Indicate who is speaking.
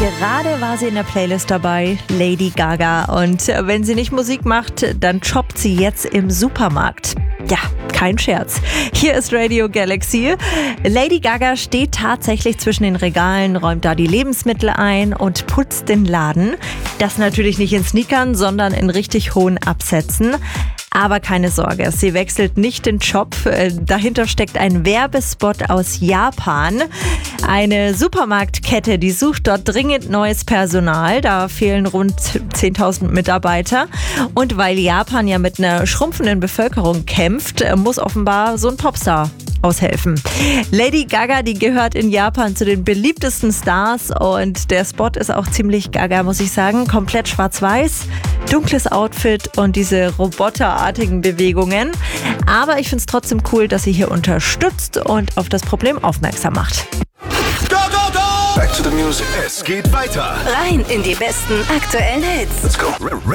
Speaker 1: Gerade war sie in der Playlist dabei, Lady Gaga. Und wenn sie nicht Musik macht, dann shoppt sie jetzt im Supermarkt. Ja, kein Scherz. Hier ist Radio Galaxy. Lady Gaga steht tatsächlich zwischen den Regalen, räumt da die Lebensmittel ein und putzt den Laden. Das natürlich nicht in Sneakern, sondern in richtig hohen Absätzen. Aber keine Sorge, sie wechselt nicht den Job. Dahinter steckt ein Werbespot aus Japan. Eine Supermarktkette, die sucht dort dringend neues Personal. Da fehlen rund 10.000 Mitarbeiter. Und weil Japan ja mit einer schrumpfenden Bevölkerung kämpft, muss offenbar so ein Popstar aushelfen. Lady Gaga, die gehört in Japan zu den beliebtesten Stars und der Spot ist auch ziemlich Gaga, muss ich sagen. Komplett schwarz-weiß, dunkles Outfit und diese roboterartigen Bewegungen. Aber ich finde es trotzdem cool, dass sie hier unterstützt und auf das Problem aufmerksam macht.
Speaker 2: Go, go, go! Back to the music. Es geht weiter.
Speaker 3: Rein in die besten aktuellen Hits.
Speaker 2: Let's go.